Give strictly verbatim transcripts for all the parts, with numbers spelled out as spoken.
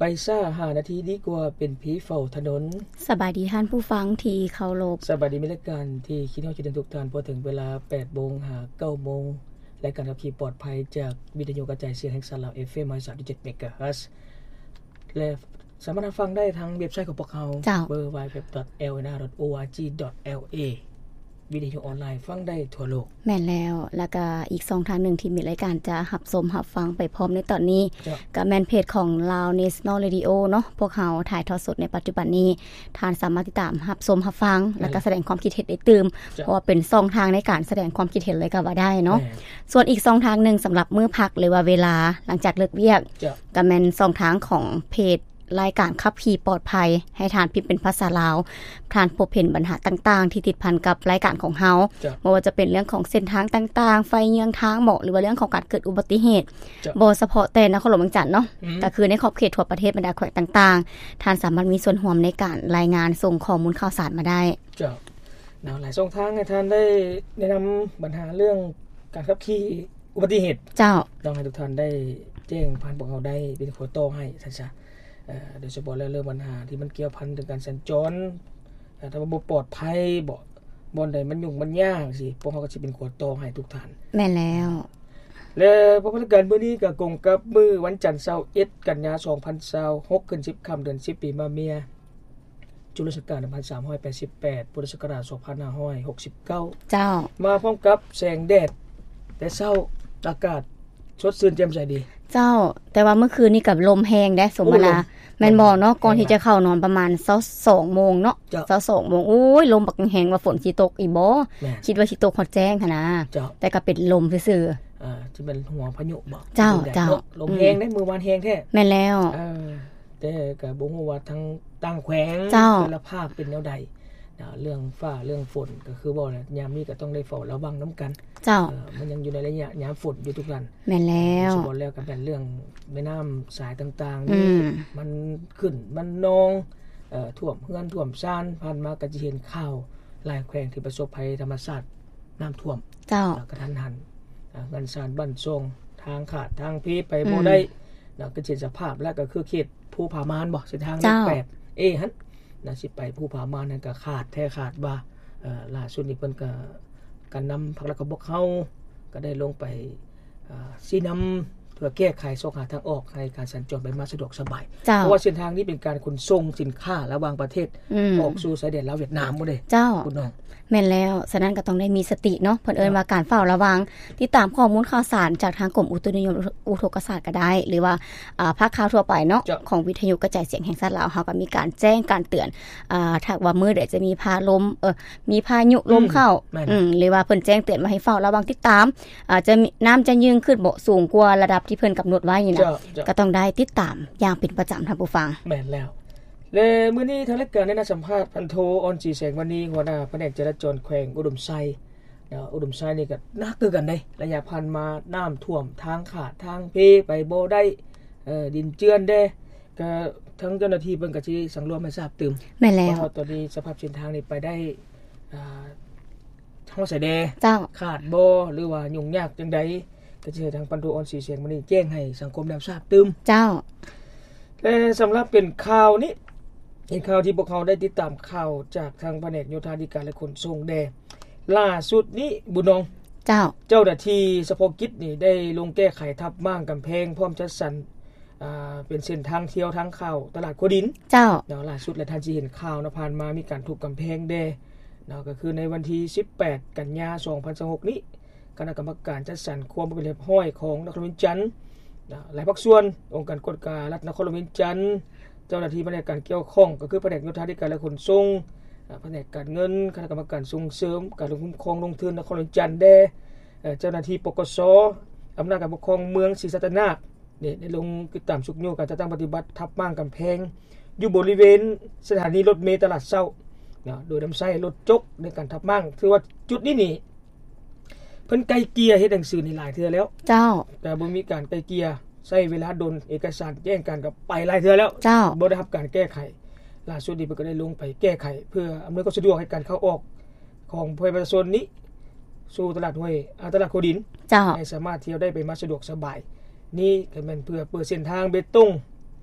ไปซ่าห้านาทีดีกว่าเป็นผีเฝ้าถนนสบายดีท่านผู้ฟังที่เคารพสบายดีมิตรการที่คิดเฮาจะเดินทุกท่านพอถึงเวลา แปดโมง หา เก้าโมงและการขับขี่ปลอดภัยจากวิทยุกระจายเสียงแห่งสาร เอฟ เอ็ม สามสิบเจ็ด เมกะเฮิรตซ์และสามารถฟังได้ทางเว็บไซต์ของพวกเรา ดับเบิลยู ดับเบิลยู ดับเบิลยู ดอท แอล เอ็น อาร์ ดอท โอ อาร์ จี ดอท แอล เอ วิทยุออนไลน์ฟังได้ทั่วโลกแม่นแล้วแล้วก็อีกสองทางหนึ่งที่มีรายการจะรับชมรับฟังไปพร้อมในตอนนี้ก็แม่นเพจของ Lao National Radio เนาะพวกเราถ่ายทอดสดในปัจจุบันนี้ท่านสามารถติดตามรับชมรับฟังแล้วก็แสดงความคิดเห็นได้ตื่มเพราะว่าเป็นช่องทางในการแสดงความคิดเห็นเลยก็ว่าได้เนาะส่วนอีกช่องทางนึงสำหรับมื้อพักหรือว่าเวลาหลังจากเลิกเวียกก็แม่นช่องทางของเพจรายการขับขี่ปลอดภัยให้ทานพิมพ์เป็นภาษาลาวทานพบเห็นปัญหาต่างๆที่ติดพันกับรายการของเฮาบ่ว่าจะเป็นเรื่องของเส้นทางต่างๆไฟเยืองทางเหมาะหรือว่าเรื่องของการเกิดอุบัติเหตุบ่เฉพาะแต่นครหลวงเวียงจันทน์เนาะก็คือในขอบเขตทั่วประเทศบรรดาแขวงต่างๆท่านสามารถมีส่วนร่วมในการรายงานส่งข้อมูลข่าวสารมาได้เจ้าแนวหลายช่องทางให้ท่านได้แนะนำปัญหาเรื่องการขับขี่อุบัติเหตุเจ้าต้องให้ทุกท่านได้แจ้งผ่านพวกเราได้เป็นโฟโต้ให้ซะเอ่อโดยเฉพาะเรื่องปัญหาที่มันเกี่ยวพันถึงการสัญจรถ้าบ่ปลอดภัยบ่บ่อนใดมันยุ่งมันยากสิพวกเฮาก็สิเป็นขวดโตให้ทุกท่านแม่นแล้วและพบกันมื้อนี้ก็กงกับมื้อวันจันทร์ยี่สิบเอ็ดกันยายนสองพันยี่สิบหกขึ้นสิบค่ำเดือนสิบปีมะเมียจุลศักราชหนึ่งพันสามร้อยแปดสิบแปดพุทธศักราชสองพันห้าร้อยหกสิบเก้าเจ้ามาพร้อมกับแสงแดดแต่เช้าอากาศสดชื่นแจ่มใสดีเจ้าแต่ว่าเมื่อคืนนี้กับลมแฮงได้สมเวลาแม่นบ่เนาะก่อนที่จะเข้านอนประมาณยี่สิบสองโมงเนาะยี่สิบสองโมงโอ้ยลมบักแฮงว่าฝนสิตกอีบ่คิดว่าสิตกฮอดแจ้งคั่นนะแต่ก็เป็นลมซื่อๆอ่าสิเป็นหัวพายุบ่เจ้าเจ้าลมแฮงได้มื้อวานแฮงแท้แม่นแล้วเออแต่ก็บ่ฮู้ว่าทั้งต่างแขวงแต่ละภาคเป็นแนวใดเรื่องฟ้าเรื่องฝนก็คือบ่เนี่ยยามนี้ก็ต้องได้เฝ้าระวังนำกันเจ้ามันยังอยู่ในระยะยามฝนอยู่ทุกนั้นแม่นแล้วบ่แล้วก็เป็นเรื่องแม่น้ำสายต่างๆนี่มันขึ้นมันนองเอ่อท่วมเฮือนท่วมซ่านผ่านมาก็จะเห็นข่าวหลายแขวงที่ประสบภัยธรรมชาติน้ำท่วมเจ้ากระทันหันเงินซ่านบ้านทรงทางขาดทางพีไปบ่ได้แล้วก็เห็นสภาพแล้วก็คือเขตภูผามานบ่เส้นทางแปดเอหั่นน่ะสิไปภูผามานนั่นก็ขาดแท้ขาดว่าเอ่อล่าสุดนี้เพิ่นก็การนำภาครัฐก็บ่เข้าก็ได้ลงไปอ่าสินำเพื่อแก้ไขส่งหาทางออกให้การสัญจรไปมาสะดวกสบายเพราะว่าเส้นทางนี้เป็นการขนส่งสินค้าระหว่างประเทศออกสู่ชายแดนลาวเวียดนามบ่ได้เจ้าคุณน้องแม่นแล้วฉะนั้นก็ต้องได้มีสติเนาะเพิ่นเอิ้นว่าการเฝ้าระวังติดตามข้อมูลข่าวสารจากทางกรมอุตุนิยมอุทกศาสตร์ก็ได้หรือว่าอ่าภาคข่าวทั่วไปเนาะของวิทยุกระจายเสียงแห่งชาติลาวเฮาก็มีการแจ้งการเตือนอ่าถ้าว่ามื้อใดจะมีพาลมเอ่อมีพายุลมเข้าอืมหรือว่าเพิ่นแจ้งเตือนมาให้เฝ้าระวังติดตามอ่าจะน้ำจะยืนขึ้นบ่สูงกว่าระดับที่เพิ่นกำหนดไว้นี่นะก็ต้องได้ติดตามอย่างเป็นประจำท่านผู้ฟังแม่นแล้วและมื้อนี้ทางรายการได้นัดสัมภาษณ์พันโทออนจีแสงวันนี้หัวหน้าแผนกจราจรแขวงอุดมไซนะอุดมไซนี่ก็หนักคือกันได้ระยะผ่านมาน้ำท่วมทางขาดทางเพไปบ่ได้เอ่อดินเจือนเด้ก็ทั้งเจ้าหน้าที่เพิ่นก็สิสังรวมให้ทราบตื่มแม่นแล้วเพราะตอนนี้สภาพเส้นทางนี่ไปได้อ่าทางสายแดเจ้าขาดบ่หรือว่ายุ่งยากจังได๋ก็สิทางพันโทออนจีแสงวันนี้แจ้งให้สังคมได้ทราบตื่มเจ้าและสำหรับเป็นข่าวนี้เป็นข่าวที่พวกเขาได้ติดตามข่าวจากทางแผนกโยธาธิการและขนส่งแดล่าสุดนี้บุญนองเจ้าเจ้าหน้าที่เฉพาะกิจนี่ได้ลงแก้ไขทับม่างกำแพงพร้อมจัดสรรอ่าเป็นเส้นทางเที่ยวทางเข้าตลาดโคดินเจ้าเนาะล่าสุดและท่านสิเห็นข่าวนะผ่านมามีการทุบกำแพงแดเนาะก็คือในวันที่สิบแปดกันยายนสองพันยี่สิบหกนี้คณะกรรมการจัดสรรความเป็นเรียบร้อยของนครหลวงเวียงจันทน์หลายภาคส่วนองค์การกฎการรัฐนครหลวงเวียงจันทน์เจ้าหน้าที่แผนกการเกี่ยวข้องก็คือแผนกโยธาธิการและขนส่งแผนกการเงินคณะกรรมการส่งเสริมการลงทุนครองลงทุนนครหลวงจันทน์ได้เจ้าหน้าที่ปกสอำนาจการปกครองเมืองศรีสัตนาคนี่ได้ลงติดตามสุขโยการจัดตั้งปฏิบัติทับม่างกำแพงอยู่บริเวณสถานีรถเมล์ตลาดเช้าโดยนำใช้รถจกในการทับม่างถือว่าจุดนี้นี่เพิ่นไกลเกลี่ยเฮ็ดหนังสือนี่หลายเทื่อแล้วเจ้าแต่บ่มีการไกลเกลี่ยใช้เวลาดนเอกสารแจ้งกันกับไปหลายเทื่อแล้วบ่ได้รับการแก้ไขล่าสุดนี้เพิ่นก็ได้ลงไปแก้ไขเพื่ออำนวยความสะดวกให้การเข้าออกของประชาชนนี้สู่ตลาดห้วยอ่าตลาดโคดินให้สามารถเที่ยวได้ไปมาสะดวกสบายนี่ก็แม่นเพื่อเปิดเส้นทางเบตงข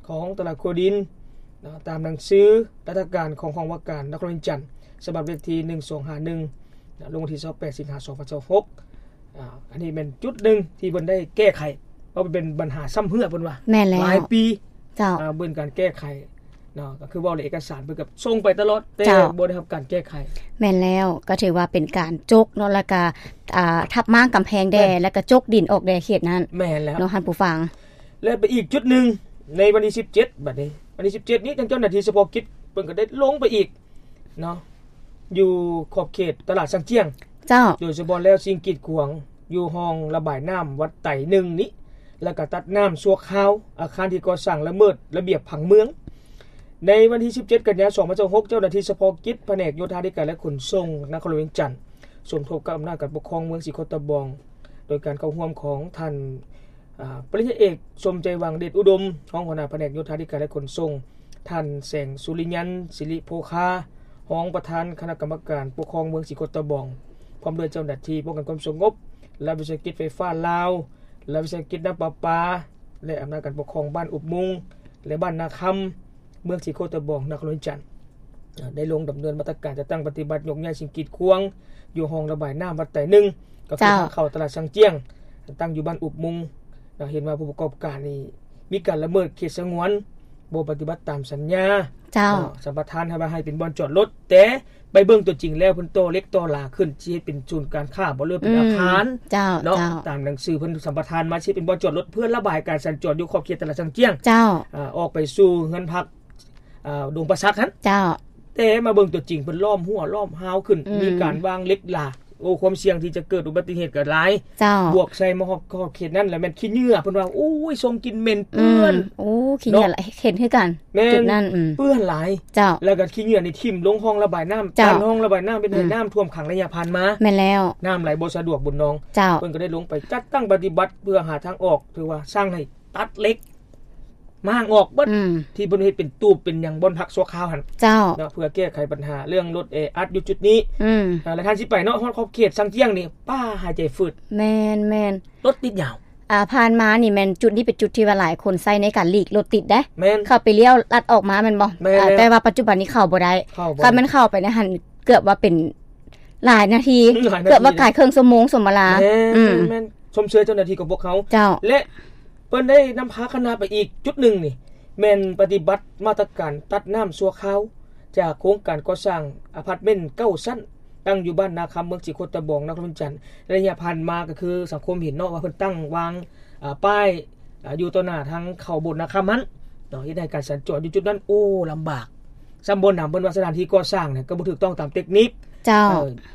ของตลาดโคดินนะตามหนังสือรัฐการของของว่าการนครจันทร์ฉบับเลขที่หนึ่งสองห้าหนึ่งนะลงวันที่ยี่สิบแปดสิงหาคมสองพันยี่สิบหกอ่าอันนี้เป็นจุดหนึ่งที่เพิ่นได้แก้ไขเพราะมันเป็นปัญหาซ้ำเฮือเพิ่นว่าหลายปีเจ้าอ่าเบิ่นการแก้ไขเนาะก็คือว่าในเอกสารเพิ่นก็ส่งไปตลอดแต่บ่ได้รับการแก้ไขแม่นแล้วก็ถือว่าเป็นการจกเนาะแล้วก็อ่าทับม้างกำแพงแดแล้วก็จกดินออกแดเขตนั้นแม่นแล้วเนาะท่านผู้ฟังและไปอีกจุดนึงในวันที่สิบเจ็ดบัดนี้วันที่สิบเจ็ดนี้ทางเจ้าหน้าที่เฉพาะกิจเพิ่นก็ได้ลงไปอีกเนาะอยู่ขอบเขตตลาดสังเจียงเจ้าโดยเฉพาะแล้วสิ่งกีดขวางอยู่ห้องระบายน้ำวัดไต่หนึ่งนี้แล้วก็ตัดน้ำชั่วคราวอาคารที่ก่อสร้างละเมิดระเบียบผังเมืองในวันที่สิบเจ็ดกันยายนสองพันยี่สิบหกเจ้าหน้าที่เฉพาะกิจแผนกโยธาธิการและขนส่งนครเวียงจันทร์สมทบกับอำนาจการปกครองเมืองศรีโคตะบองโดยการเข้าร่วมของท่านปริญญาเอกสมใจวังเดชอุดมรองหัวหน้าแผนกโยธาธิการและขนส่งท่านแสงสุริยันศิริโภคารองประธานคณะกรรมการปกครองเมืองศรีโคตะบองพร้อมด้วยเจ้าหน้าที่ป้องกันความสงบและวิสาหกิจไฟฟ้าลาวและวิสาหกิจน้ำประปาและอำนาจการปกครองบ้านอุบมุงและบ้านนาคำเมืองศรีโคตะบองนครเวียงจันทร์ได้ลงดำเนินมาตรการจะตั้งปฏิบัติยกย้ายสิ่งกีดขวางอยู่ห้องระบายน้ำวัดไต่หนึ่งก็คือทางเข้าตลาดสังเจียงตั้งอยู่บ้านอุบมุงเราเห็นว่าผู้ประกอบการนี่มีการละเมิดเขตสงวนบ่ปฏิบัติตามสัญญาเจ้าสัมปทานให้ให้เป็นบ่อนจอดรถแต่ไปเบิ่งตัวจริงแล้วเพิ่นโตเล็กโตหลาขึ้นสิเป็นศูนย์การค้าบ่เลือเป็นอาคารเจ้าเนาะตามหนังสือเพิ่นสัมปทานมาสิเป็นบ่อนจอดรถเพื่อระบายการสัญจรอยู่ขอบเขตตลาดสังเจียงเจ้าอ่าออกไปสู่เงินพักอ่าดงประซักหั่นเจ้าแต่มาเบิ่งตัวจริงเพิ่นล้อมหัวล้อมหาวขึ้นมีการวางเล็กหลาโอ้ความเสี่ยงที่จะเกิดอุบัติเหตุก็หลายบวกใส่มาขอบเขตนั้นแล้วแม่นขี้เหงื่อเพิ่นว่าโอ้ยทรงกินเหม็นเปื้อนโอ้ขี้เหงื่อเห็นคือกันจุดนั้นเปื้อนหลายเจ้าแล้วก็ขี้เหงื่อนี่ทิ่มลงห้องระบายน้ำการห้องระบายน้ำเป็นให้น้ำท่วมขังระยะผ่านมาแม่นแล้วน้ำไหลบ่สะดวกบุญน้องเพิ่นก็ได้ลงไปจัดตั้งปฏิบัติเพื่อหาทางออกถือว่าสร้างให้ตัดเล็กมางออกเบิดที่เพิ่นเฮ็ดเป็นตูบเป็นหยังบ่อนพักชั่วคราวหั่นเจ้าเนาะเพื่อแก้ไขปัญหาเรื่องรถแออัดอยู่จุดนี้อืมอ่าแล้วท่านสิไปเนาะฮอดขอบเขตสังเจียงนี่ป้าหายใจฝืดแม่นๆรถติดยาวอ่าผ่านมานี่แม่นจุดนี้เป็นจุดที่ว่าหลายคนใช้ในการหลีกรถติดเด้แม่นเข้าไปเลี้ยวลัดออกมาแม่นบ่อ่าแต่ว่าปัจจุบันนี้เข้าบ่ได้ถ้ามันเข้าไปนะหั่นเกือบว่าเป็นหลายนาทีเกือบว่ากายครึ่งชั่วโมงสมเวลาอืมแม่นชมเชยเจ้าหน้าที่ของพวกเขาและเพิ่นได้นำพาคณะไปอีกจุดนึงนี่แม่นปฏิบัติมาตรการตัดน้ำชั่วคราวจากโครงการก่อสร้างอพาร์ตเมนต์เก้าชั้นตั้งอยู่บ้านนาคำเมืองศรีโคตะบองนครเวียงจันทร์ระยะผ่านมาก็คือสังคมเห็นเนาะว่าเพิ่นตั้งวางอ่าป้ายอ่าอยู่ต่อหน้าทางเข้าโบสถ์นาคำนั้นเนาะเฮ็ดให้การสัญจรอยู่จุดนั้นโอ้ลำบากซัมบ่นำเพิ่นว่าสถานที่ก่อสร้างเนี่ยก็บ่ถูกต้องตามเทคนิคเจ้าร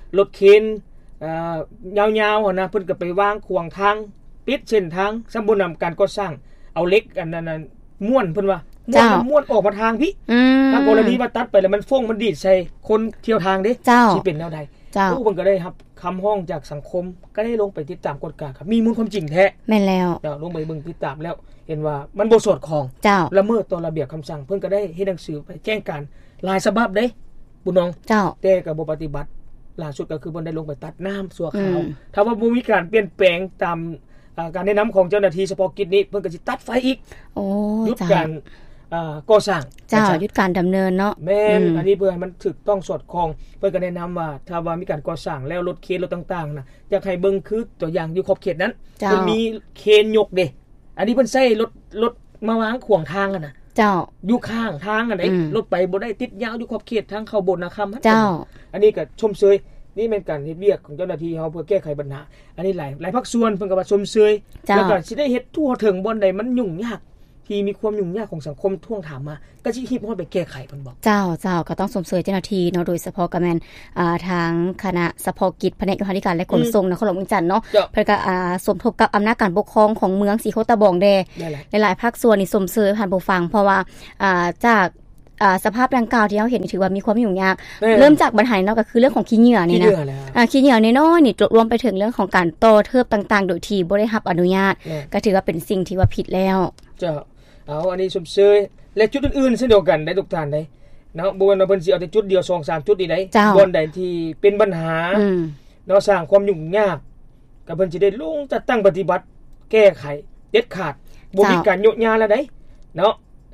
ถเข็นอ่ายาวๆนะเพิ่นก็ไปวางขวางทางปิดเส้นทางซัมบ่นำการก่อสร้างเอาเหล็กอันนั้นม้วนเพิ่นว่าม้วนม้วนออกมาทางพี่ถ้ากรณีว่าตัดไปแล้วมันฟงมันดีดใส่คนเที่ยวทางเด้สิเป็นแนวใดผู้เพิ่นก็ได้รับคำร้องจากสังคมก็ได้ลงไปติดตามกฎการครับมีมูลความจริงแท้แม่นแล้วเดี๋ยวลงไปเบิ่งติดตามแล้วเห็นว่ามันบ่สอดคล้องละเมิดต่อระเบียบคำสั่งเพิ่นก็ได้เฮ็ดหนังสือไปแจ้งการหลายฉบับเด้บุญน้องเจ้าแต่ก็บ่ปฏิบัติล่าสุดก็คือเพิ่นได้ลงไปตัดน้ำชั่วคราวถ้าว่าบ่มีการเปลี่ยนแปลงตามการแนะนำของเจ้าหน้าที่เฉพาะกิจนี้เพิ่นก็สิตัดไฟอีกโอ้หยุดการอ่าก่อสร้างเจ้าหยุดการดำเนินเนาะแม่นอันนี้เพื่อให้มันถูกต้องสอดคล้องเพิ่นก็แนะนำว่าถ้าว่ามีการก่อสร้างแล้วรถเคนรถต่างๆน่ะอยากให้เบิ่งคือตัวอย่างอยู่ขอบเขตนั้นเพิ่นมีเคนยกเด้อันนี้เพิ่นใช้รถรถมาวางขวางทางกันน่ะเจ้าอยู่ข้างทางอันใดรถไปบ่ได้ติดยาวอยู่ขอบเขตทางเข้าโบสถ์นาคำเจ้าอันนี้ก็ชมเชยนี่เป็นการเฮ็ดเวียกของเจ้าหน้าที่เฮาเพื่อแก้ไขปัญหาอันนี้หลายหลายภาคส่วนเพิ่นก็ว่าชมเชยแล้วก็สิได้เฮ็ดทั่วถึงบ่อนใดมันยุ่งยากที่มีความยุ่งยากของสังคมท่วงถามมาก็สิฮิบฮอดไปแก้ไขเพิ่นบอกเจ้าเจ้าก็ต้องสมเสยเจ้าหน้าที่เนาะโดยเฉพาะกะแม่นอ่าทางคณะเฉพาะกิจแผนกโยธาธิการและขนส่งนครหลวงเวียงจันทน์เนาะเพิ่นก็อ่าสมทบกับอำนาจการปกครองของเมืองศรีโคตะบองแดหลายๆภาคส่วนนี่สมเสยผ่านผู้ฟังเพราะว่าอ่าจากอ่าสภาพดังกล่าวที่เฮาเห็นถือว่ามีความยุ่งยากเริ่มจากปัญหาเนาะก็คือเรื่องของขี้เหงื่อนี่นะอ่าขี้เหงื่อน้อยๆนี่รวมไปถึงเรื่องของการต่อเทิบต่างๆโดยที่บ่ได้รับอนุญาตก็ถือว่าเป็นสิ่งที่ว่าผิดแล้วเจ้าเอาอันนี้ชมเชยและจุดอื่นๆเช่นเดียวกันได้ทุกท่านได้เนาะบ่ว่าเพิ่นสิเอาแต่จุดเดียว สองสาม จุดนี่ได้บ่อนใดที่เป็นปัญหาเนาะสร้างความยุ่งยากก็เพิ่นสิได้ลงจัดตั้งปฏิบัติแก้ไขเด็ดขาดบ่มีการโยกยาแล้วได้เนาะ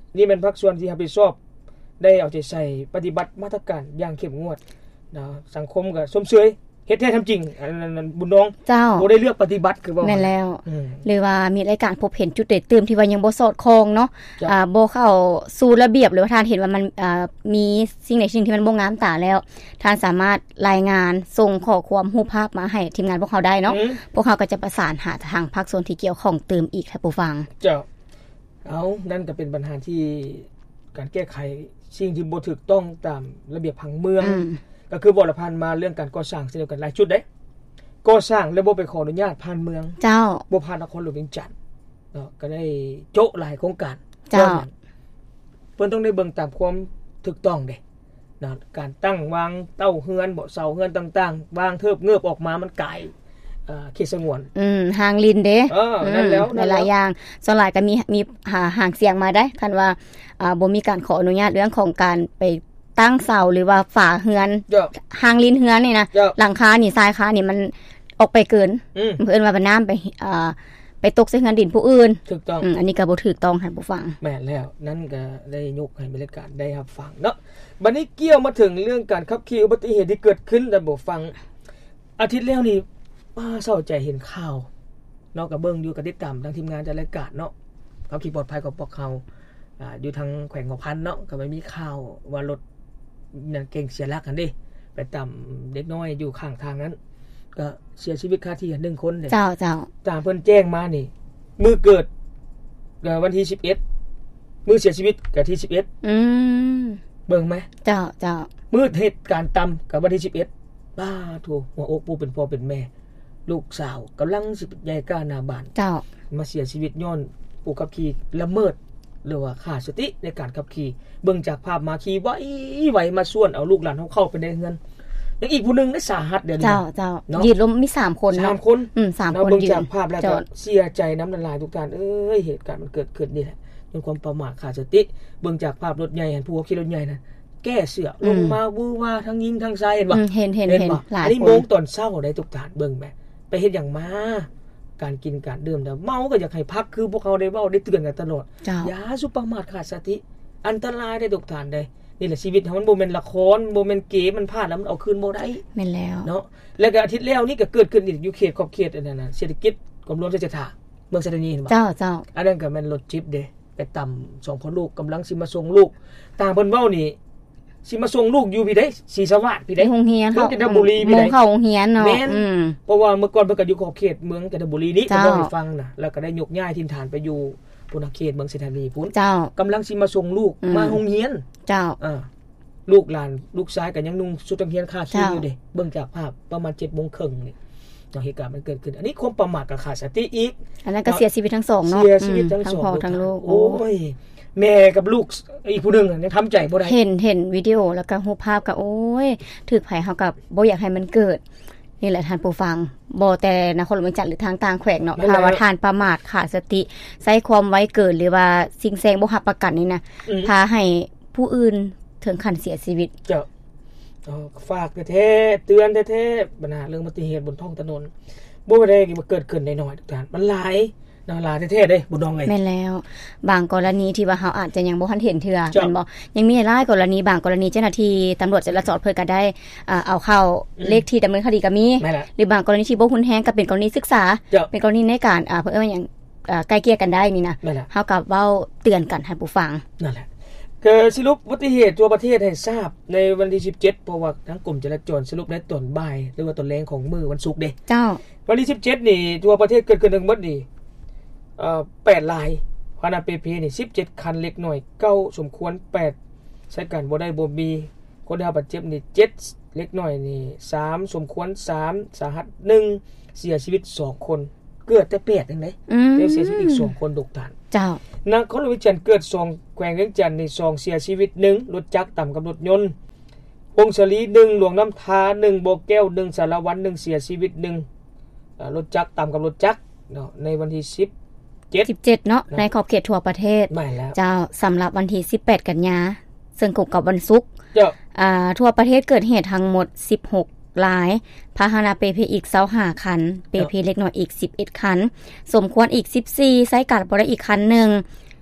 นี่เป็นภาคส่วนที่รับผิดชอบได้เอาใจใส่ปฏิบัติมาตรการอย่างเข้มงวดนะสังคมก็สมเสยเฮ็ดแท้ทำจริงอันนั้นบุญน้องเจ้าบ่ได้เลือกปฏิบัติคือว่าแม่นแล้วหรือว่ามีรายการพบเห็นจุดเด่นเติมที่ว่ายังบ่สอดคล้องเนาะอ่าบ่เข้าสู่ระเบียบหรือว่าท่านเห็นว่ามันอ่ามีสิ่งใดสิ่งที่มันบ่งามตาแล้วท่านสามารถรายงานส่งข้อความรูปภาพมาให้ทีมงานพวกเขาได้เนาะพวกเขาก็จะประสานหาทางภาคส่วนที่เกี่ยวข้องเติมอีกให้ผู้ฟังเจ้าเอานั่นก็เป็นปัญหาที่การแก้ไขสิ่งที่บ่ถูกต้องตามระเบียบผังเมืองก็คือบ่ละผ่านมาเรื่องการก่อสร้างเช่นเดียวกันหลายจุดเด้ก่อสร้างแล้วบ่ไปขออนุญาตผ่านเมืองเจ้าบ่ผ่านนครหลวงเวียงจันทน์เนาะก็ได้โจ๊ะหลายโครงการเจ้าเพิ่นต้องได้เบิ่งตามความถูกต้องเด้เนาะการตั้งวางเต้าเฮือนบ่เสาเฮือนต่างๆวางเทิบเงือบออกมามันไกลเอ่อเขตสงวนอืมหางลินเด้เออนั่นแล้วหลายๆอย่างส่วนหลายก็มีมีหางเสียงมาได้คันว่าอ่าบ่มีการขออนุญาตเรื่องของการไปตั้งเสาหรือว่าฝาเฮือนหางลินเฮือนนี่นะหลังคานี่ทรายคานี่มันออกไปเกินเพิ่นว่าบ่น้ำไปอ่าไปตกใส่เฮือนดินผู้อื่นถูกต้องอันนี้ก็บ่ถูกต้องท่านผู้ฟังแม่นแล้วนั่นก็ได้ยกให้บรรยากาศได้รับฟังเนาะบัดนี้เกี่ยวมาถึงเรื่องการขับขี่อุบัติเหตุที่เกิดขึ้นท่านผู้ฟังอาทิตย์แล้วนี่ป้าเศร้าใจเห็นข่าวเนาะก็เบิ่งอยู่กับติดตามทางทีมงานจัดรายการเนาะขับขี่ปลอดภัยกับพวกเขาอ่าอยู่ทางแขวงหัวพันเนาะก็ไม่มีข่าวว่ารถนั่นเก่งเสียหลักกันดิไปต่ำเด็กน้อยอยู่ข้างทางนั้นก็เสียชีวิตคาที่หนึ่งคนเจ้าเจ้าตามเพิ่นแจ้งมานี่มื้อเกิดวันที่สิบเอ็ดมื้อเสียชีวิตก็ที่สิบเอ็ดอืมเบิ่งมั้ยเจ้าเจ้ามื้อเหตุการณ์ต่ำกับวันที่สิบเอ็ดป้าโธ่หัวอกผู้เป็นพ่อเป็นแม่ลูกสาวกำลังสิใหญ่กล้าหน้าบ้านเจ้ามาเสียชีวิตย้อนผู้ขับขี่ละเมิดหรือว่าขาดสติในการขับขี่เบิ่งจากภาพมาขี่ไว้ไว้มาส่วนเอาลูกหลานเฮาเข้าไปในเฮือนยังอีกผู้นึงได้สาหัสเดี๋ยวนี้เจ้าเจ้ายืนล้มมีสามคนเนาะสามคนอืมสามคนยืนเบิ่งจากภาพแล้วก็เสียใจน้ำละลายทุกการเอ้ยเหตุการณ์มันเกิดขึ้นนี่แหละด้วยความประมาทขาดสติเบิ่งจากภาพรถใหญ่เห็นผู้ขี่รถใหญ่นั่นแก้เสื้อลงมาวู้ว่าทั้งยิงทั้งซ้ายเห็นบ่เห็นเห็นเห็นหลายคนอันนี้โมงตอนเช้าได้ทุกท่านเบิ่งแม่ไปเฮ็ดหยังมาการกินการดื่มแต่เมาก็อยากให้พักคือพวกเขาได้เว้าได้เตือนกันตลอดอย่าสุประมาทขาดสติอันตรายได้ทุกท่านได้นี่แหละชีวิตมันบ่แม่นละครบ่แม่นเกมมันพลาดแล้วมันเอาคืนบ่ได้แม่นแล้วเนาะแล้วก็อาทิตย์แล้วนี่ก็เกิดขึ้นอีกอยู่เขตขอบเขตอันนั้นน่ะเศรษฐกิจกรมหลวงราชทานเมืองสะดานีเห็นบ่เจ้าเจ้าอันนั้นก็แม่นรถจิ๊บเด้ไปต่ำสองพ่อลูกกำลังสิมาส่งลูกตามเพิ่นเว้านี่สิมาส่งลูกอยู่พี่ได้ศรีสวัสดิ์พี่ได้โรงเรียนเมืองจันทบุรีพี่ได้เข้าโรงเรียนเนาะอืมเพราะว่าเมื่อก่อนเพิ่นก็อยู่ขอบเขตเมืองจันทบุรีนี่ก็บ่ให้ฟังน่ะแล้วก็ได้ยกย้ายถิ่นฐานไปอยู่พุ่นเขตเมืองสะดานีพุ่นเจ้ากำลังสิมาส่งลูกมาโรงเรียนเจ้าอ่าลูกหลานลูกชายก็ยังนุ่งชุดนักเรียนคาขี้อยู่เด้เบิ่งจากภาพประมาณ เจ็ดโมงครึ่งนี่เหตุการณ์มันเกิดขึ้นอันนี้ความประมาทกับขาดสติอีกอันนั้นก็เสียชีวิตทั้งสองเนาะเสียชีวิตทั้งสองพ่อทั้งลูกโอ้ยแม่กับลูกอีกผู้นึงยังทำใจบ่ได้เห็นเห็นวิดีโอแล้วก็รูปภาพก็โอ้ยถึกไผเฮาก็บ่อยากให้มันเกิดนี่แหละท่านผู้ฟังบ่แต่นครหลวงเวียงจันทน์หรือทางต่างแขวงเนาะถ้าว่าท่านประมาทขาดสติใช้ความไว้เกินหรือว่าสิ่งแซงบ่รับประกันนี่นะถ้าให้ผู้อื่นถึงขั้นเสียชีวิตเจ้าอ๋อฝากแท้ๆเตือนแท้ๆปัญหาเรื่องอุบัติเหตุบนท้องถนนบ่ได้มาเกิดขึ้นน้อยๆทุกท่านมันหลายน่าหลายแท้ๆเด้บ่ดองไงแม่นแล้วบางกรณีที่ว่าเฮาอาจจะยังบ่ทันเห็นเทื่อแม่นบ่ยังมีหลายกรณีบางกรณีเจ้าหน้าที่ตำรวจจราจรเพิ่นก็ได้อ่าเอาเข้าเลขที่ดำเนินคดีก็มีหรือบางกรณีที่บ่รุนแรงก็เป็นกรณีศึกษาเป็นกรณีในการอ่าเพิ่นว่าหยังอ่าไกลเกลี่ยกันได้นี่นะเฮาก็เว้าเตือนกันให้ผู้ฟังนั่นแหละก็สรุปอุบัติเหตุทั่วประเทศให้ทราบในวันที่สิบเจ็ดเพราะว่าทั้งกรมจราจรสรุปในตอนบ่ายหรือว่าตอนแลงของมื้อวันศุกร์เด้เจ้าวันที่สิบเจ็ดนี่ทั่วประเทศเกิดขึ้นทั้งหมดนี่เอ่อแปดรายพานะ พี พี นี่สิบเจ็ดคันเล็กน้อยเก้าสมควรแปดใช้การบ่ได้บ่มีคนได้รับบาดเจ็บนี่เจ็ดเล็กน้อยนี่สามสมควรสามสาหัสหนึ่งเสียชีวิตสองคนเกิดแต่แปดจังได๋แล้วเสียชีวิตอีกสองคนตกฐานเจ้านครหลวงเวียงจันทน์เกิดสองแขวงเวียงจันทน์นี่สองเสียชีวิตหนึ่งรถจักรต่ำกับรถยนต์วงศลีหนึ่งหลวงน้ำทาหนึ่งบ่อแก้วหนึ่งสารวัตรหนึ่งเสียชีวิตหนึ่งอ่ารถจักรต่ำกับรถจักรเนาะในวันที่สิบเจ็ดสิบเจ็ดเนาะในขอบเขตทั่วประเทศไม่แล้วเจ้าสำหรับวันที่สิบแปดกันยาซึ่งตรงกับวันศุกร์เจ้าอ่าทั่วประเทศเกิดเหตุทั้งหมดสิบหกรายพาหนะเปเพอีกยี่สิบห้าคันเปเพเล็กน้อยอีกสิบเอ็ดคันสมควรอีกสิบสี่ใช้การบ่ได้อีกคันนึง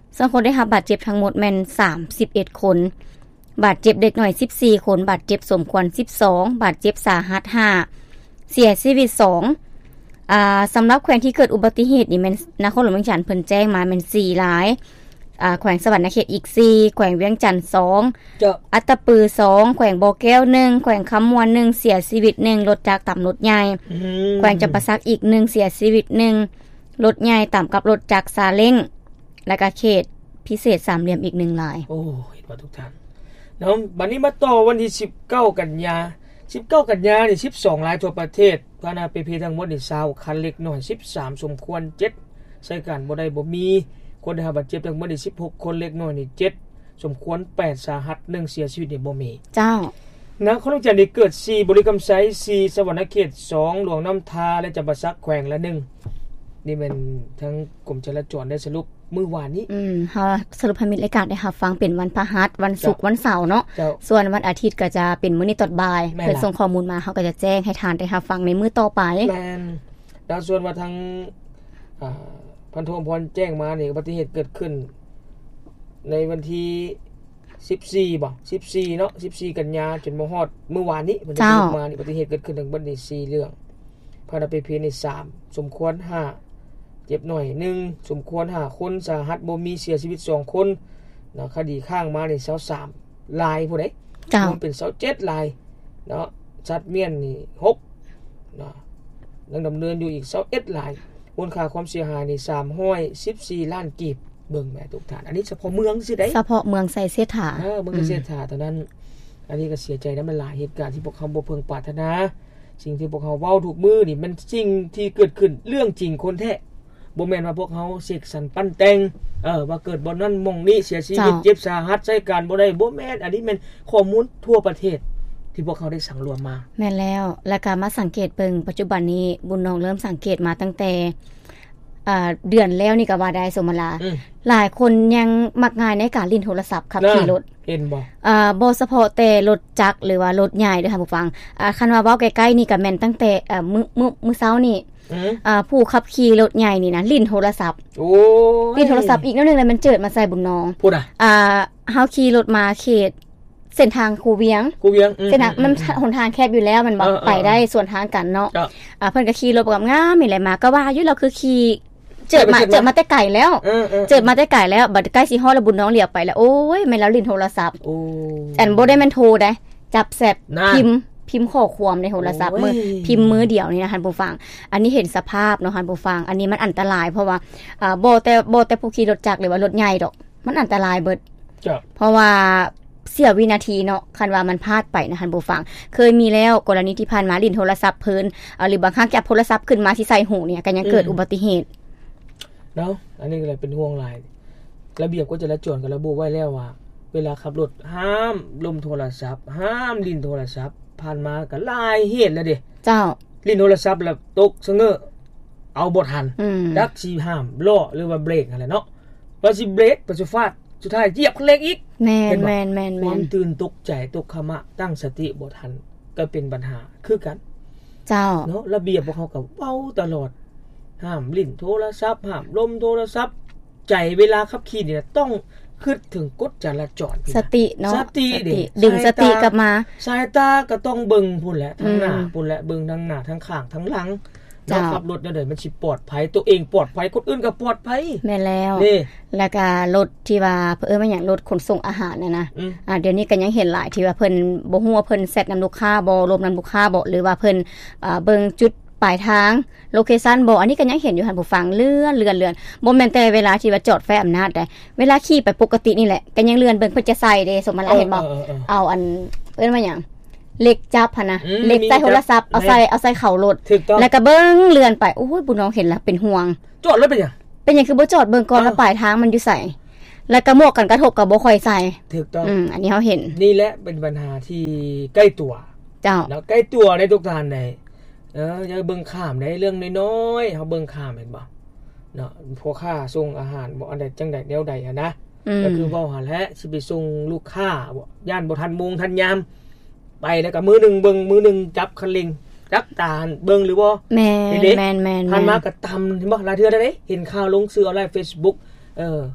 ส่วนคนได้รับบาดเจ็บทั้งหมดแม่นสามสิบเอ็ดคนบาดเจ็บเด็กน้อยสิบสี่คนบาดเจ็บสมควรสิบสองบาดเจ็บสาหัสห้าเสียชีวิตสองอ่าสำหรับแขวงที่เกิดอุบัติเหตุนี่แม่นนครหลวงเวียงจันทน์เพิ่นแจ้งมาแม่นสี่รายอ่าแขวงสวรรณเขตอีกสี่แขวงเวียงจันทน์สองอัตตปือสองแขวงบ่อแก้วหนึ่งแขวงคำมวนหนึ่งเสียชีวิตหนึ่งรถจักรต่ำรถใหญ่แขวงจำปาสักอีกหนึ่งเสียชีวิตหนึ่งรถใหญ่ต่ำกับรถจักรซาเล้งและก็เขตพิเศษสามเหลี่ยมอีกหนึ่งรายโอ้เห็นว่าทุกท่านเนาะบัดนี้มาต่อวันที่สิบเก้ากันยาสิบเก้ากันยานี่สิบสองรายทั่วประเทศพานาเปเพทั้งหมดนี่ยี่สิบคันเล็กน้อยสิบสามสมควรเจ็ดใช้การบ่ได้บ่มีคนได้รับบาดเจ็บทั้งหมดนี่สิบหกคนเล็กน้อยนี่เจ็ดสมควรแปดสาหัสหนึ่งเสียชีวิตนี่บ่มีเจ้านะคนจันทร์นี่เกิดสี่บริกรรมไสสี่สวรรณเขตสองหลวงน้ำทาและจำปาสักแขวงละหนึ่งนี่มันทั้งกรมจราจรได้สรุปมื้อวานนี้อืมเฮาสรุปให้มิตรรายการได้รับฟังเป็นวันพฤหัสวันศุกร์วันเสาร์เนาะส่วนวันอาทิตย์ก็จะเป็นมื้อนี้ตอนบ่ายเพิ่นส่งข้อมูลมาเฮาก็จะแจ้งให้ทานได้รับฟังในมื้อต่อไปแม่นแล้วส่วนว่าทางอ่าพันโทพรแจ้งมานี่อุบัติเหตุเกิดขึ้นในวันที่สิบสี่บ่สิบสี่เนาะสิบสี่กันยาจนมาฮอดเมื่อวานนี้มันจะมานี่อุบัติเหตุเกิดขึ้นทั้งบัดนี้สี่เรื่องพานาเปเพนี่สามสมควรห้าเจ็บหน่อยหนึ่งสมควรห้าคนสาหัสบ่มีเสียชีวิตสองคนเนาะคดีข้างมานี่ยี่สิบสามรายผู้ใดรวมเป็นยี่สิบเจ็ดรายเนาะสัตว์เมียนนี่หกเนาะยังดำเนินอยู่อีกยี่สิบเอ็ดรายมูลค่าความเสียหายนี่สามร้อยสิบสี่ล้านกีบเบิ่งแม่ทุกท่านอันนี้เฉพาะเมืองสิได้เฉพาะเมืองไซเซถาเออเมืองไซเซถาเท่านั้นอันนี้ก็เสียใจนำมันหลายเหตุการณ์ที่พวกเขาบ่เพิ่งปรารถนาสิ่งที่พวกเขาเว้าทุกมื้อนี่มันสิ่งที่เกิดขึ้นเรื่องจริงคนแท้บ่แม่นว่าพวกเขาเสกสรรปั้นแต่งเออว่าเกิดบ่นั้นมองนี้เสียชีวิตเจ็บสาหัสใช้การบ่ได้บ่แม่นอันนี้แม่นข้อมูลทั่วประเทศที่พวกเขาได้สังรวมมาแม่นแล้วแล้วก็มาสังเกตเบิ่งปัจจุบันนี้บุญน้องเริ่มสังเกตมาตั้งแต่อ่าเดือนแล้วนี่ก็ว่าได้สมลาหลายคนยังมักง่ายในการลิ้นโทรศัพท์ขับขี่รถเห็นบ่อ่าบ่เฉพาะแต่รถจักรหรือว่ารถใหญ่เด้อค่ะผู้ฟังอ่าคันว่าเว้าใกล้ๆนี่ก็แม่นตั้งแต่อ่ามื้อมื้อมื้อเช้านี่อ่าผู้ขับขี่รถใหญ่นี่นะลิ้นโทรศัพท์โอ้ลิ้นโทรศัพท์อีกแนวนึงเลยมันเจิดมาใส่บุญน้องพูดอ่ะอ่าเฮาขี่รถมาเขตเส้นทางคูเวียงคูเวียงเส้นทางมันหนทางแคบอยู่แล้วมันบ่ไปได้ส่วนทางกันเนาะอ่าเพิ่นก็ขี่รถกับงามนี่แหละมาก็ว่าอยู่เราคือขี่เจิดมาเจิดมาแต่ไกลแล้วเจิดมาแต่ไกลแล้วบัดใกล้สิฮอดแล้วบุญน้องเรียกไปแล้วโอ้ยแม่นแล้วลิ้นโทรศัพท์โอ้อันบ่ได้แม่นโทรได้จับแซดพิมพ์พิมพ์ข้อความในโทรศัพท์มือพิมพ์มือเดียวนี่นะท่านผู้ฟังอันนี้เห็นสภาพเนาะท่านผู้ฟังอันนี้มันอันตรายเพราะว่าอ่าบ่แต่บ่แต่ผู้ขี่รถจักรหรือว่ารถใหญ่ดอกมันอันตรายเบิดจ้ะเพราะว่าเสียวินาทีเนาะคันว่ามันพลาดไปนะท่านผู้ฟังเคยมีแล้วกรณีที่ผ่านมาลิ้นโทรศัพท์เพิ่นอ่าหรือบางครั้งจับโทรศัพท์ขึ้นมาที่ใส่หูเนี่ยก็ยังเกิดอุบัติเหตุเนาะอันนี้ก็เลยเป็นห่วงหลายระเบียบก็จะละจวนก็ระบุไว้แล้วว่าเวลาขับรถห้ามลมโทรศัพท์ห้ามลิ้นโทรศัพท์ผ่านมาก็หลายเหตุแล้วเด้เจ้าลิ้นโทรศัพท์แล้วตกซะเงอเอาบ่ทันดักสิห้ามล้อหรือว่าเบรกนั่นแหละเนาะว่าสิเบรกปัจจุบันสุดท้ายเหยียบคันเร่งอีกแม่นๆๆๆความตื่นตกใจตกขมะตั้งสติบ่ทันก็เป็นปัญหาคือกันเจ้าเนาะระเบียบพวกเขาก็เว้าตลอดห้ามลิ้นโทรศัพท์ห้ามลมโทรศัพท์ใจเวลาขับขี่นี่ต้องคิดถึงกฎจราจรสติเนาะสติดึงสติกลับมาสายตาก็ต้องเบิ่งพุ่นแหละทั้งหน้าพุ่นแหละเบิ่งทั้งหน้าทั้งข้างทั้งหลังเนาะขับรถจังได๋มันสิปลอดภัยตัวเองปลอดภัยคนอื่นก็ปลอดภัยแม่นแล้วนี่แล้วก็รถที่ว่าเพิ่นว่าหยังรถขนส่งอาหารน่ะนะอ่าเดี๋ยวนี้ก็ยังเห็นหลายที่ว่าเพิ่นบ่ฮู้ว่าเพิ่นเซตนำลูกค้าบ่รวมนำลูกค้าบ่หรือว่าเพิ่นอ่าเบิ่งจุดปลายทางโลเคชั่นบ่อันนี้ก็ยังเห็นอยู่ท่านผู้ฟังเลื่อนเลื่อนเลื่อนบ่แม่นแต่เวลาที่ว่าจอดไฟอำนาจได้เวลาขี่ไปปกตินี่แหละก็ยังเลื่อนเบิ่งเพิ่นจะใส่เด้สมมาลาเห็นบ่เอาอันเพิ่นว่าหยังเหล็กจับหั่นนะเหล็กใส่โทรศัพท์เอาใส่เอาใส่เข่ารถแล้วก็เบิ่งเลื่อนไปโอ้ยบุญน้องเห็นแล้วเป็นห่วงจอดแล้วเป็นหยังเป็นหยังคือบ่จอดเบิ่งก่อนว่าปลายทางมันอยู่ไสแล้วก็หมวกกันกระทบก็บ่ค่อยใส่ถูกต้องอืมอันนี้เฮาเห็นนี่แหละเป็นปัญหาที่ใกล้ตัวเจ้าแล้วใกล้ตัวในทุกทางใดเอออย่าเบิ่งข้ามได้เรื่องน้อยๆเฮาเบิ่งข้ามเห็นบ่เนาะพวกค้าส่งอาหารบ่อันใดจังได๋แนวใดอ่ะนะก็คือเว้าหั่นแหละสิไปส่งลูกค้าบ่ย่านบ่ทันโมงทันยามไปแล้วก็มือนึงเบิ่งมือนึงจับคันเร่งจับตาเบิ่งหรือบ่แม่นๆๆผ่านมาก็ตำเห็นบ่หลายเทื่อได้เห็นข่าวลงสื่อออนไลน์ Facebook เออ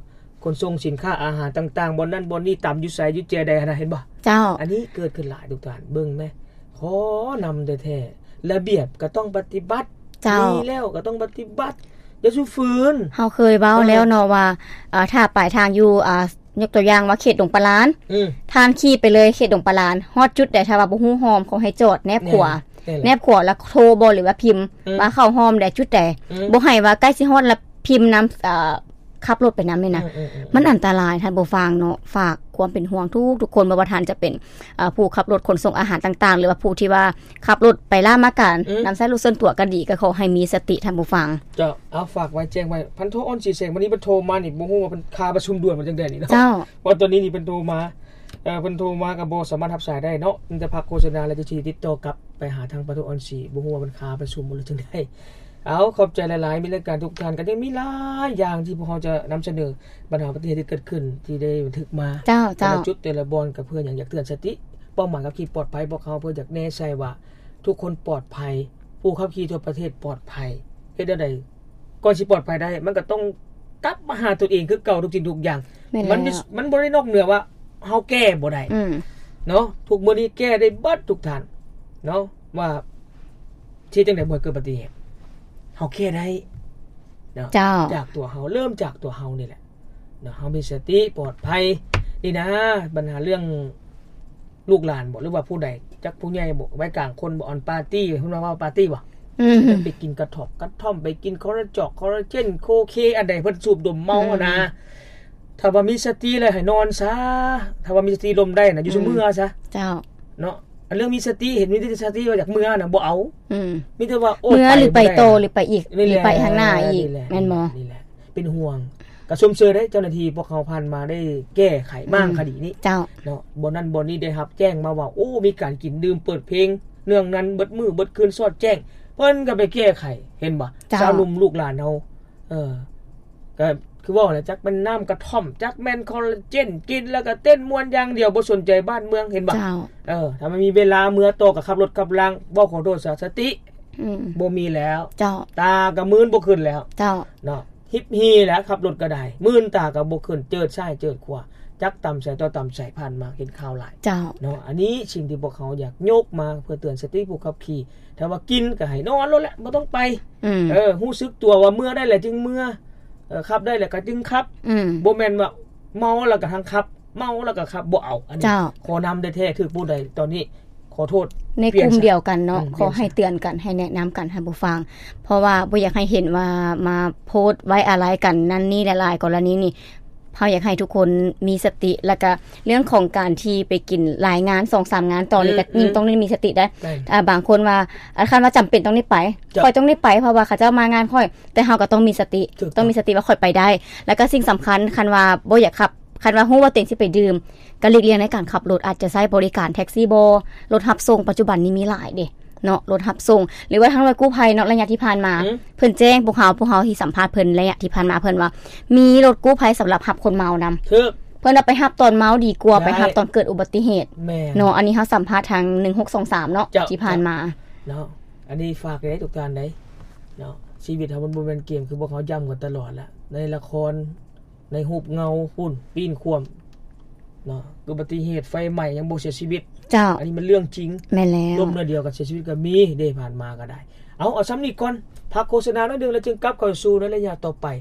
ขนส่งสินค้าอาหารต่างๆบ่นั้นบ่นี้ตามอยู่ไสอยู่แจใดหั่นน่ะเห็นบ่เจ้าอันนี้เกิดขึ้นหลายทุกท่านเบิ่งแม่ขอนำแท้ๆระเบียบก็ต้องปฏิบัติมีแล้วก็ต้องปฏิบัติอย่าสู้ฝืนเฮาเคยเว้าแล้วเนาะว่าอ่าถ้าปลายทางอยู่อ่ายกตัวอย่างว่าเขตดงปลานอือทานขี่ไปเลยเขตดงปลานฮอดจุดใดถ้าว่าบ่ฮู้ฮอมเขาให้จอดแนบขวาแนบขวาแล้วโทรบ่หรือว่าพิมพ์ว่าเข้าฮอมได้จุดใดบ่ให้ว่าใกล้สิฮอดแล้วพิมพ์นำอ่าขับรถไปนำนี่นะมันอันตรายท่านผู้ฟังเนาะฝากความเป็นห่วงทุกทุกคนบ่ว่าท่านจะเป็นอ่าผู้ขับรถขนส่งอาหารต่างๆหรือว่าผู้ที่ว่าขับรถไปล่ามากันนำใช้รถส่วนตัวก็ดีก็ขอให้มีสติท่านผู้ฟังเจ้าเอาฝากไว้แจ้งไว้พันโทอ้นสีแสงวันนี้เพิ่นโทรมานี่บ่ฮู้ว่าเพิ่นคาประชุมด่วนมาจังได๋นี่เนาะเจ้าว่าตอนนี้นี่เพิ่นโทรมาเอ่อเพิ่นโทรมาก็บ่สามารถรับสายได้เนาะมันจะพักโฆษณาแล้วจะสิติดต่อกลับไปหาทางพันโทอ้นสีบ่ฮู้ว่าเพิ่นคาประชุมบ่หรือจังได๋เอาขอบใจหลายๆมีรายการทุกท่านก็ยังมีหลายอย่างที่พวกเราจะนำเสนอปัญหาประเทศที่เกิดขึ้นที่ได้บันทึกมาเจ้าๆแต่ละจุดแต่ละบอนกับเพื่อนอย่างอยากเตือนสติเป้าหมายขับขี่ปลอดภัยพวกเขาเพื่ออยากแน่ใจว่าทุกคนปลอดภัยผู้ขับขี่ทั่วประเทศปลอดภัยเฮ็ดได้ก่อนสิปลอดภัยได้มันก็ต้องกลับมาหาตัวเองคือเก่าทุกสิ่งทุกอย่างมันมันบ่ได้นอกเหนือว่าเฮาแก้บ่ได้เนาะทุกมื้อนี้แก้ได้เบิดทุกท่านเนาะว่าที่จังได๋บ่เกิดอุบัติเหตุเฮาแก้ได้เนาะจากตัวเฮาเริ่มจากตัวเฮานี่แหละเนาะเฮามีสติปลอดภัยนี่นะปัญหาเรื่องลูกหลานบ่หรือว่าผู้ใดจักผู้ใหญ่บ่ไว้กลางคนบ่ออนปาร์ตี้เพิ่นว่าปาร์ตี้บ่อือไปกินกระถอกกระท่อมไปกินคอลลาจอกคอลลาเจนโคเคอันใดเพิ่นสูบดมเมานะถ้าว่ามีสติแล้วให้นอนซะถ้าว่ามีสติลมได้น่ะอยู่ซุมื้อซะเจ้าเนาะอันเรื่องมีสติเห็นมีสติว่าจากมื้อน่ะบ่เอาอืมมีแต่ว่าโอ้มื้อหรือไปโตหรือไปอีกหรือไปข้างหน้าอีกแม่นบ่นี่แหละเป็นห่วงก็ชมเชยได้เจ้าหน้าที่พวกเขาผ่านมาได้แก้ไขบ้างคดีนี้เจ้าเนาะบ่นั้นบ่นี้ได้รับแจ้งมาว่าโอ้มีการกินดื่มเปิดเพลงเนื่องนั้นเบิดมื้อเบิดคืนสอดแจ้งเพิ่นก็ไปแก้ไขเห็นบ่สาวหนุ่มลูกหลานเฮาเออก็คือว่าแหละจักเป็นน้ำกระท่อมจักแม่นคอลลาเจนกินแล้วก็เต้นม่วนอย่างเดียวบ่สนใจบ้านเมืองเห็นบ่เออถ้ามันมีเวลาเมื่อโตก็ขับรถขับลางบ่ขอโทษสติอืมบ่มีแล้วเจ้าตาก็มื้นบ่ขึ้นแล้วเจ้าเนาะฮิปฮีแล้วขับรถก็ได้มื้นตาก็บ่ขึ้นเจิดซ้ายเจิดขวาจักต่ำใส่ต่อต่ำใส่ผ่านมาเห็นข่าวหลายเจ้าเนาะอันนี้สิ่งที่พวกเขาอยากยกมาเพื่อเตือนสติผู้ขับขี่ถ้าว่ากินก็ให้นอนแล้วแหละบ่ต้องไปเออรู้สึกตัวว่าเมื่อได้แล้วจึงเมื่อเออขับได้แล้วก็จึงขับบ่แม่นว่าเมาแล้วก็ทั้งขับเมาแล้วก็ขับบ่เอาอันนี้ขอนำได้แท้ถึกผู้ใดตอนนี้ขอโทษในกลุ่มเดียวกันเนาะขอให้เตือนกันให้แนะนํากันให้ผู้ฟังเพราะว่าบ่อยากให้เห็นว่ามาโพสต์ไว้อะไรกันนั่นนี่หลายๆกรณีนี่เฮาอยากให้ทุกคนมีสติแล้วก็เรื่องของการที่ไปกินหลายงาน สองสาม งานต่อนี่ก็ยิ่งต้องมีสติได้อ่าบางคนว่าคันว่าจําเป็นต้องได้ไปค่อยต้องได้ไปเพราะว่าเขาเจ้ามางานค่อยแต่เฮาก็ต้องมีสติต้องมีสติว่าค่อยไปได้แล้วก็สิ่งสําคัญคันว่าบ่อยากขับคันว่าฮู้ว่าตัวเองสิไปดื่มก็หลีกเลี่ยงในการขับรถอาจจะใช้บริการแท็กซี่บ่รถรับส่งปัจจุบันนี้มีหลายเด้เนาะรถรับส่งหรือว่าทางหน่วยกู้ภัยเนาะระยะที่ผ่านมาเพิ่นแจ้งพวกเฮาพวกเฮาที่สัมภาษณ์เพิ่นระยะที่ผ่านมาเพิ่นว่ามีรถกู้ภัยสําหรับรับคนเมานําถูกเพิ่นเอาไปรับตอนเมาดีกว่าไปรับตอนเกิดอุบัติเหตุเนาะอันนี้เฮาสัมภาษณ์ทางหนึ่งหกสองสามเนาะที่ผ่านมาเนาะอันนี้ฝากได้ทุกท่านได้เนาะชีวิตเฮามันบ่แม่นเกมคือพวกเฮาย้ำกันตลอดละในละครในรูปเงาพุ่นปีนควมเนาะอุบัติเหตุไฟไหม้ยังบ่เสียชีวิตเจ้าอันนี้มันเรื่องจริงแม่นแล้วลมเดียวกับเสียชีวิตก็มีได้ผ่านมาก็ได้เอาเอาซ้ำนี้ก่อนพักโฆษณาหน่อยนึงแล้วจึงกลับเข้าสู่ในระยะต่อไป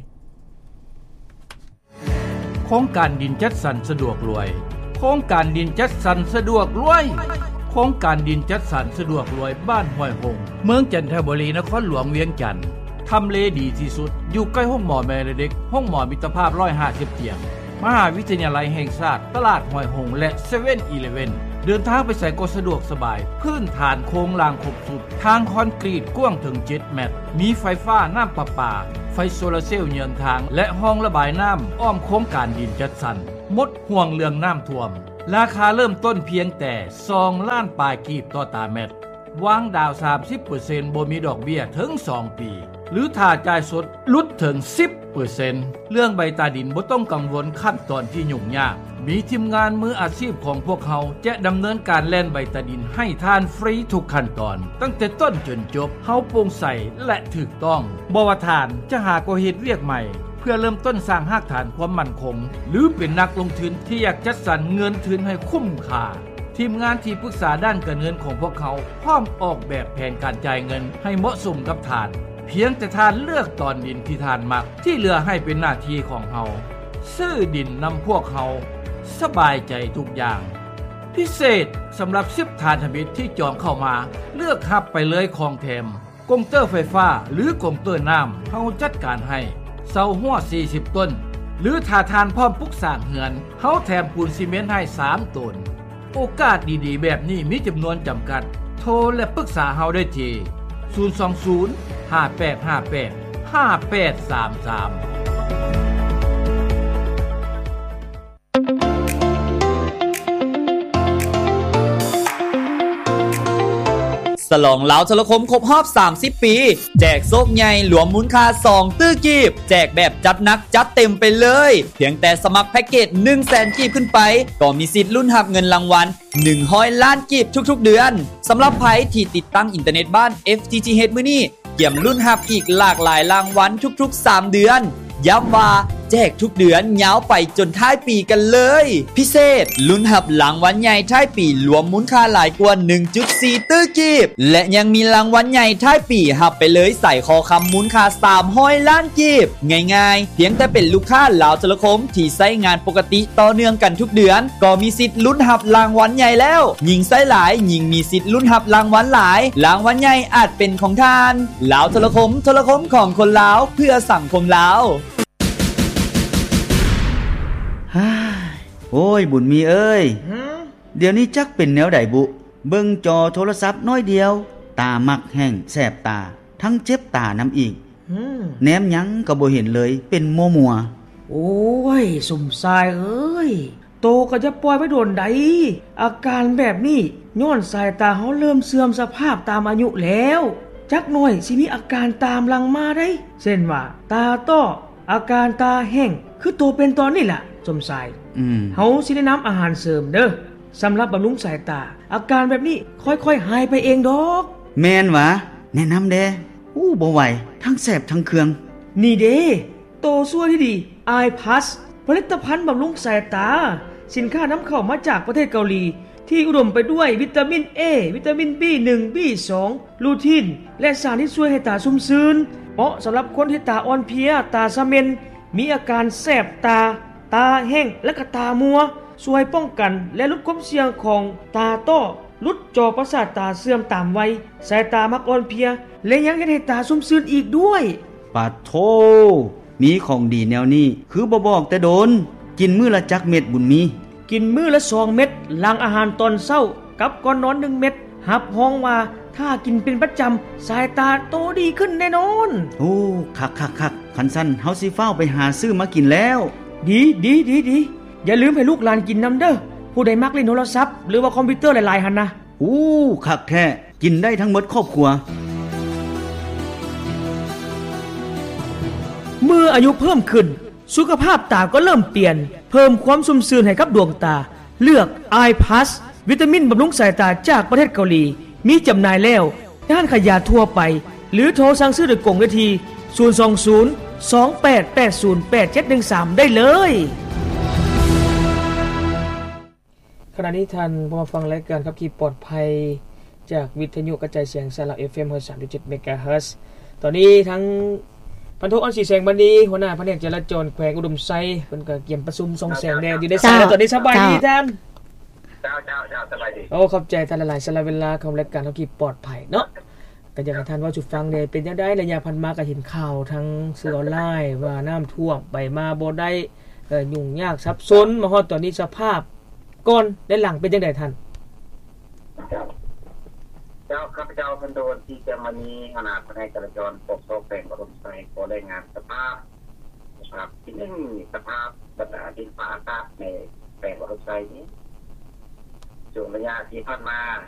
โครงการดินจัดสรรสะดวกรวยโครงการดินจัดสรรสะดวกรวยโครงการดินจัดสรรสะดวกรวยบ้านห้วยหงเมืองจันทบุรีนครหลวงเวียงจันทน์ทำเลดีที่สุดอยู่ใกล้ห้องหมอแม่เด็กห้องหมอมิตรภาพหนึ่งร้อยห้าสิบเตียงมหาวิทยาลัยแห่งชาติตลาดห้วยหงและ เซเว่นอีเลฟเว่น เดินทางไปใส่ก็สะดวกสบายพื้นฐานโครงลางครบสุดทางคอนกรีตกว้างถึงเจ็ดเมตรมีไฟฟ้าน้ำประปาไฟโซลาร์เซลล์เยือนทางและห้องระบายน้ำอ้อมโครงการดินจัดสรรหมดห่วงเรื่องน้ำท่วมราคาเริ่มต้นเพียงแต่สองล้านปลายกีบต่อตาเม็ดวางดาว สามสิบเปอร์เซ็นต์ บ่มีดอกเบี้ยถึงสองปีหรือถ้าจ่ายสดลดถึง สิบเปอร์เซ็นต์ เรื่องใบตาดินบ่ต้องกังวลขั้นตอนที่ยุ่งยากมีทีมงานมืออาชีพของพวกเขาจะดำเนินการแล่นใบตาดินให้ทานฟรีทุกขั้นตอนตั้งแต่ต้นจนจบเฮาโปร่งใสและถูกต้องบ่ว่าทานจะหาก็เฮ็ดเวียกใหม่เพื่อเริ่มต้นสร้างรากฐานความมั่นคงหรือเป็นนักลงทุนที่อยากจัดสรรเงินทุนให้คุ้มค่าทีมงานที่ปรึกษาด้านการเงินของพวกเขาพร้อมออกแบบแผนการจ่ายเงินให้เหมาะสมกับทานเพียงแต่ทานเลือกตอนดินที่ทานมักที่เหลือให้เป็นหน้าที่ของเฮาซื้อดินนำพวกเขาสบายใจทุกอย่างพิเศษสำหรับสิบทานธมิตรที่จองเข้ามาเลือกฮับไปเลยของแถมกงเตอร์ไฟฟ้าหรือกงเตอร์น้ำเฮาจัดการให้เสาหัวสี่สิบต้นหรือถ้าทานพร้อมปลุกสร้างเฮือนเฮาแถมปูนซีเมนต์ให้สามต้นโอกาสดีๆแบบนี้มีจำนวนจำกัดโทรและปรึกษาเฮาได้ที่ศูนย์ สอง ศูนย์ ห้า แปด ห้า แปด ห้า แปด สาม สามฉลองลาวโทรคมครบรอบสามสิบปีแจกโซกใหญ่หลวมมูลค่าสองตื้อกีบแจกแบบจัดหนักจัดเต็มไปเลยเพียงแต่สมัครแพ็กเกจ หนึ่งแสน กีบขึ้นไปก็มีสิทธิ์ลุ้นรับเงินรางวัลหนึ่งร้อยล้านกีบทุกๆเดือนสำหรับไผที่ติดตั้งอินเทอร์เน็ตบ้าน เอฟ ที ที เอช มื้อนี้เกี่ยมลุ้นรับอีกหลากหลายรางวัลทุกๆสามเดือนย้ำว่าแจกทุกเดือนยาวไปจนท้ายปีกันเลยพิเศษลุ้นรับรางวัลใหญ่ท้ายปีรวมมูลค่าหลายกว่า หนึ่งจุดสี่ ตื้อกีบและยังมีรางวัลใหญ่ท้ายปีรับไปเลยใส่คอคำมูลค่าสามร้อยล้านกีบง่ายๆเพียงแต่เป็นลูกค้าลาวโทรคมที่ใช้งานปกติต่อเนื่องกันทุกเดือนก็มีสิทธิ์ลุ้นรับรางวัลใหญ่แล้วยิ่งใช้หลายยิ่งมีสิทธิ์ลุ้นรับรางวัลหลายรางวัลใหญ่อาจเป็นของท่านลาวโทรคมโทรคมของคนลาวเพื่อสังคมลาวโอ้ยบุญมีเอ้ยเดี๋ยวนี้จักเป็นแนวใดบุเบิ่งจอโทรศัพท์น้อยเดียวตามักแห้งแสบตาทั้งเจ็บตาน้ำอีกแนมหยังก็บ่เห็นเลยเป็นมัวมัวโอ้ยสุ่มทรายเอ้ยโตก็จะปล่อยไว้โดนใดอาการแบบนี้ย้อนสายตาเฮาเริ่มเสื่อมสภาพตามอายุแล้วจักหน่อยสิมีอาการตามหลังมาได้เช่นว่าตาต้ออาการตาแห้งคือโตเป็นตอนนี้ล่ะสมสายอืมเฮาสิแนะนำอาหารเสริมเด้อสำหรับบำรุงสายตาอาการแบบนี้ค่อยๆหายไปเองดอกแม่นหวะแนะนำเด้อู้บ่ไหวทั้งแสบทั้งเคืองนี่เด้โตซั่วที่ดี Eye Plus ผลิตภัณฑ์บำรุงสายตาสินค้านำเข้ามาจากประเทศเกาหลีที่อุดมไปด้วยวิตามิน A วิตามิน บี หนึ่ง บี สอง ลูทีนและสารที่ช่วยให้ตาชุ่มชื้นเหมาะสำหรับคนที่ตาอ่อนเพลียตาซะเม็นมีอาการแสบตาตาแห้งและก็ตามัวช่วยป้องกันและลดความเสี่ยงของตาต้อลดจอประสาทตาเสื่อมตามวัยสายตามักอ่อนเพลียและยังเฮ็ดให้ตาชุ่มชื้นอีกด้วยปะโธมีของดีแนวนี้คือบ่บอกแต่โดนกินมื้อละจักเม็ดบุญมีกินมื้อละสองเม็ดหลังอาหารตอนเช้ากับก่อนนอนหนึ่งเม็ดรับรองว่าถ้ากินเป็นประจำสายตาโตดีขึ้นแน่นอนโอ้คักๆๆคันซั่นเฮาสิฟ้าวไปหาซื้อมากินแล้วดีดีดีดีอย่าลืมให้ลูกหลานกินน้ำเด้อผู้ใดมักเล่นโทรศัพท์หรือว่าคอมพิวเตอร์หลายๆหันนะอู้คักแท้กินได้ทั้งหมดครอบครัวเมื่ออายุเพิ่มขึ้นสุขภาพตาก็เริ่มเปลี่ยนเพิ่มความชุ่มชื้นให้กับดวงตาเลือก Eye Plus วิตามินบำรุงสายตาจากประเทศเกาหลีมีจำหน่ายแล้วด้านขายยาทั่วไปหรือโทรสั่งซื้อโดยกงได้ที่ศูนย์ สอง ศูนย์ สอง แปด แปด ศูนย์ แปด เจ็ด หนึ่ง สามได้เลยขณะนี้ท่านมาฟังรายการขับขี่ปลอดภัยจากวิทยุกระจายเสียงสาร เอฟ เอ็ม สามสิบเจ็ด เมกะเฮิรตซ์ ตอนนี้ทั้งพันโทอ่อนสีแสงบันดีหัวหน้าแผนกจราจรแขวงอุดมไซเพิ่นก็เกี่ยมประชุมส่งแสงแดงอยู่ในสายแล้วตอนนี้สบายดีท่านเจ้าเจ้าเจ้าสบายดีโอ้ขอบใจท่านหลายๆสละเวลาของรายการขับขี่ปลอดภัยเนาะก็อยากให้ท่านว่าจุดฟังเนี่ยเป็นจังได๋ระยะพันมาก็เห็นข่าวทั้งสื่อออนไลน์ว่าน้ำท่วมไปมาบ่ได้เอ่อยุ่งยากซับซ้อนมาฮอดตอนนี้สภาพก่อนและหลังเป็นจังได๋ท่านเจ้าข้าพเจ้าพันโทที่จะมานี้ขนาดแผนกจราจรปกครองแขวงอุดมไซขอรายงานสภาพนะครับที่หนึ่งสภาพสถานที่ฟ้าอากาศในแขวงอุดมไซนี้ช่วงระยะที่ผ่านมา